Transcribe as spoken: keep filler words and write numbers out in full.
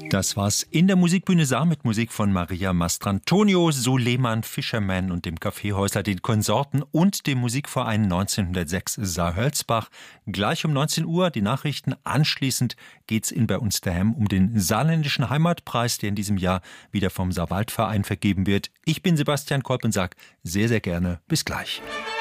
Das war's in der Musikbühne Saar mit Musik von Maria Mastrantonio, Suleiman Fischerman und dem Kaffeehäusler, den Konsorten und dem Musikverein neunzehnhundertsechs Saar-Hölzbach. Gleich um neunzehn Uhr die Nachrichten. Anschließend geht's in Bei uns daheim um den saarländischen Heimatpreis, der in diesem Jahr wieder vom Saarwaldverein vergeben wird. Ich bin Sebastian Kolb und sag sehr, sehr gerne bis gleich.